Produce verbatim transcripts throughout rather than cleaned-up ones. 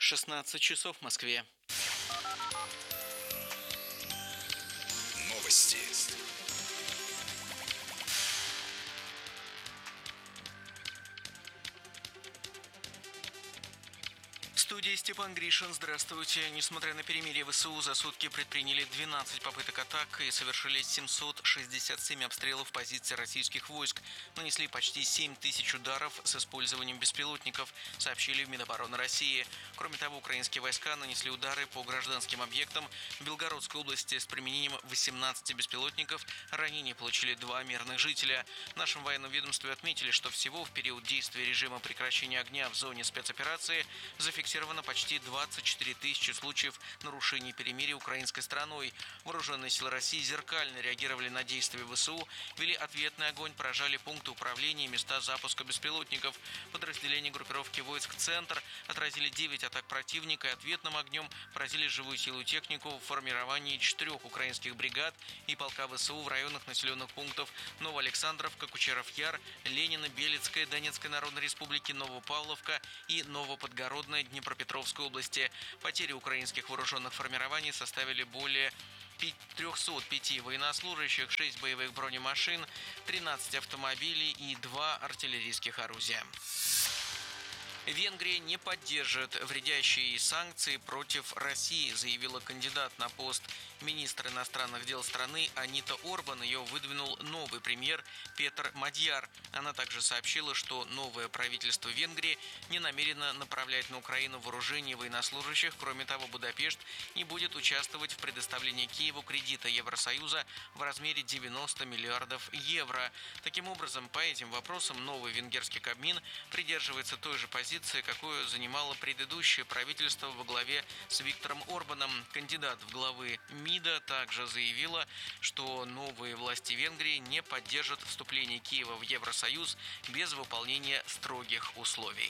шестнадцать часов в Москве. Новости. В студии Степан Гришин. Здравствуйте. Несмотря на перемирие, ВСУ за сутки предприняли двенадцать попыток атак и совершили семьсот шестьдесят семь обстрелов позиций российских войск. Нанесли почти семь тысяч ударов с использованием беспилотников, сообщили в Минобороны России. Кроме того, украинские войска нанесли удары по гражданским объектам в Белгородской области с применением восемнадцати беспилотников. Ранения получили два мирных жителя. В нашем военном ведомстве отметили, что всего в период действия режима прекращения огня в зоне спецоперации зафиксировано почти двадцать четыре тысячи случаев нарушений перемирия украинской стороной. Вооруженные силы России зеркально реагировали на действия ВСУ, вели ответный огонь, поражали пункты управления и места запуска беспилотников. Подразделения группировки войск «Центр» отразили девять атак противника и ответным огнем поразили живую силу и технику в формировании четырех украинских бригад и полка ВСУ в районах населенных пунктов Новоалександровка, Кучеров-Яр, Ленина, Белецкая, Донецкой Народной Республики, Новопавловка и Новоподгородная Днепропетровской области. Потери украинских вооруженных формирований составили более трехсот пяти военнослужащих, шесть боевых бронемашин, тринадцать автомобилей и два артиллерийских орудия. Венгрия не поддержит вредящие санкции против России, заявила кандидат на пост министра иностранных дел страны Анита Орбан. Ее выдвинул новый премьер Петр Мадьяр. Она также сообщила, что новое правительство Венгрии не намерено направлять на Украину вооружение военнослужащих. Кроме того, Будапешт не будет участвовать в предоставлении Киеву кредита Евросоюза в размере девяноста миллиардов евро. Таким образом, по этим вопросам новый венгерский Кабмин придерживается той же позиции, какую занимало предыдущее правительство во главе с Виктором Орбаном. Кандидат в главы МИДа также заявила, что новые власти Венгрии не поддержат вступление Киева в Евросоюз без выполнения строгих условий.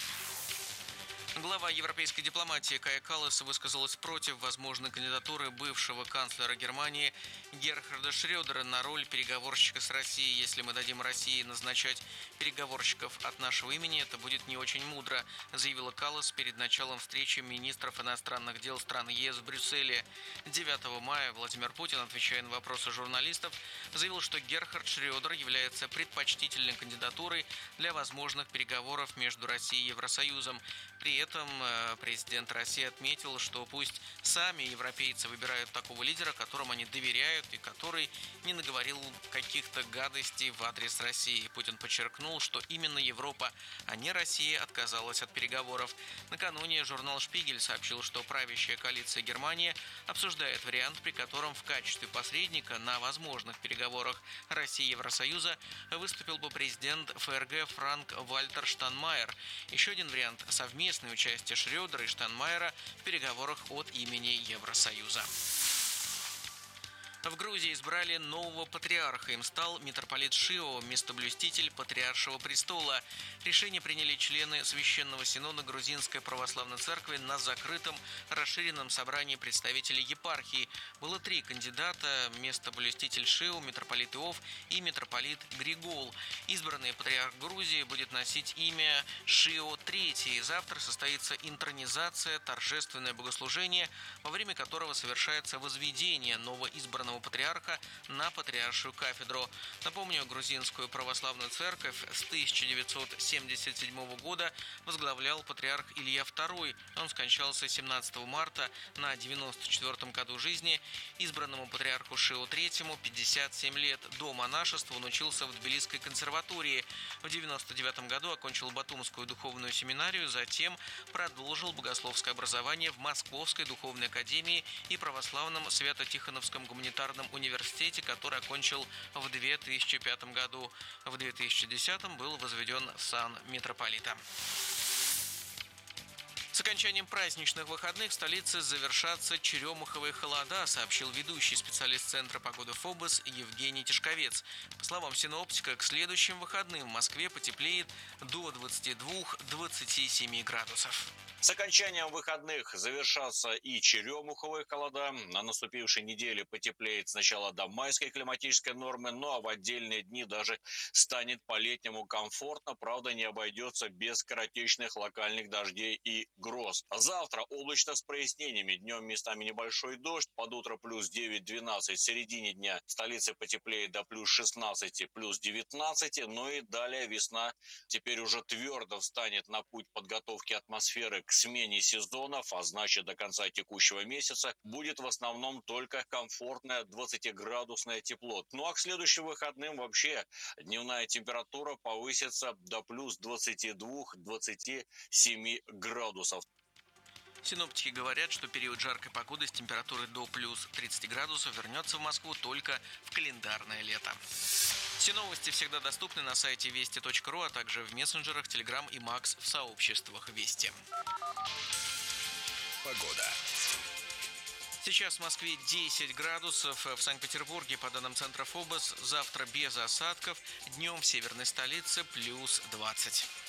Глава европейской дипломатии Кая Каллас высказалась против возможной кандидатуры бывшего канцлера Германии Герхарда Шрёдера на роль переговорщика с Россией. Если мы дадим России назначать переговорщиков от нашего имени, это будет не очень мудро, заявила Каллас перед началом встречи министров иностранных дел стран ЕС в Брюсселе. девятого мая Владимир Путин, отвечая на вопросы журналистов, заявил, что Герхард Шрёдер является предпочтительной кандидатурой для возможных переговоров между Россией и Евросоюзом. При этом президент России отметил, что пусть сами европейцы выбирают такого лидера, которому они доверяют и который не наговорил каких-то гадостей в адрес России. Путин подчеркнул, что именно Европа, а не Россия, отказалась от переговоров. Накануне журнал «Шпигель» сообщил, что правящая коалиция Германии обсуждает вариант, при котором в качестве посредника на возможных переговорах России и Евросоюза выступил бы президент ФРГ Франк-Вальтер Штайнмайер. Еще один вариант – совместное участие Шрёдера и Штайнмайера в переговорах от имени Евросоюза. В Грузии избрали нового патриарха. Им стал митрополит Шио, местоблюститель патриаршего престола. Решение приняли члены Священного Синода Грузинской Православной Церкви на закрытом расширенном собрании представителей епархии. Было три кандидата – местоблюститель Шио, митрополит Иов и митрополит Григол. Избранный патриарх Грузии будет носить имя Шио третий. Завтра состоится интронизация, торжественное богослужение, во время которого совершается возведение новоизбранного патриарха на патриаршую кафедру. Напомню, грузинскую православную церковь с тысяча девятьсот семьдесят седьмого года возглавлял патриарх Илья второй. Он скончался семнадцатого марта на девяносто четвёртом году жизни. Избранному патриарху Шио третьему пятьдесят семь лет. До монашества он учился в Тбилисской консерватории. В девяносто девятом году окончил Батумскую духовную семинарию, затем продолжил богословское образование в Московской духовной академии и православном Свято-Тихоновском гуманитарном университете, который окончил в две тысячи пятом году. В две тысячи десятом был возведен в сан митрополита. С окончанием праздничных выходных в столице завершатся черемуховые холода, сообщил ведущий специалист Центра погоды ФОБОС Евгений Тишковец. По словам синоптика, к следующим выходным в Москве потеплеет до двадцати двух — двадцати семи градусов. С окончанием выходных завершатся и черемуховые холода. На наступившей неделе потеплеет сначала до майской климатической нормы, ну а в отдельные дни даже станет по-летнему комфортно. Правда, не обойдется без скоротечных локальных дождей и гроз. Завтра облачно с прояснениями. Днем местами небольшой дождь. Под утро плюс девять-двенадцать. В середине дня в столице потеплеет до плюс шестнадцати, плюс девятнадцати. Ну и далее весна теперь уже твердо встанет на путь подготовки атмосферы к смене сезонов, а значит до конца текущего месяца будет в основном только комфортное двадцатиградусное тепло. Ну а к следующим выходным вообще дневная температура повысится до плюс двадцати двух — двадцати семи градусов. Синоптики говорят, что период жаркой погоды с температурой до плюс тридцати градусов вернется в Москву только в календарное лето. Все новости всегда доступны на сайте вести точка ру, а также в мессенджерах Telegram и Макс в сообществах Вести. Погода. Сейчас в Москве десять градусов, в Санкт-Петербурге, по данным Центра ФОБОС, завтра без осадков, днем в северной столице плюс двадцать.